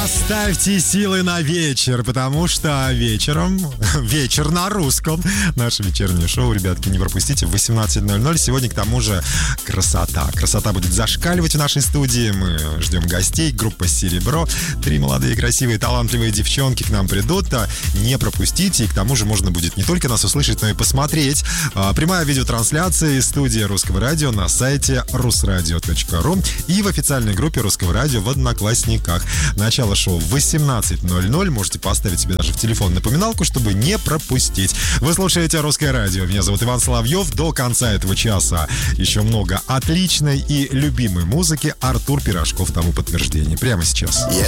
Оставьте силы на вечер, потому что вечером, вечер на русском, наше вечернее шоу, ребятки, не пропустите, в 18:00. Сегодня, к тому же, красота. Красота будет зашкаливать в нашей студии. Мы ждем гостей, группа «Серебро». 3 молодые, красивые, талантливые девчонки к нам придут. Не пропустите, и к тому же можно будет не только нас услышать, но и посмотреть. Прямая видеотрансляция из студии Русского радио на сайте rusradio.ru и в официальной группе Русского радио в Одноклассниках. Начало шоу в 18:00. Можете поставить себе даже в телефон напоминалку, чтобы не пропустить. Вы слушаете Русское радио. Меня зовут Иван Соловьев. До конца этого часа еще много отличной и любимой музыки. Артур Пирожков тому подтверждение. Прямо сейчас. Я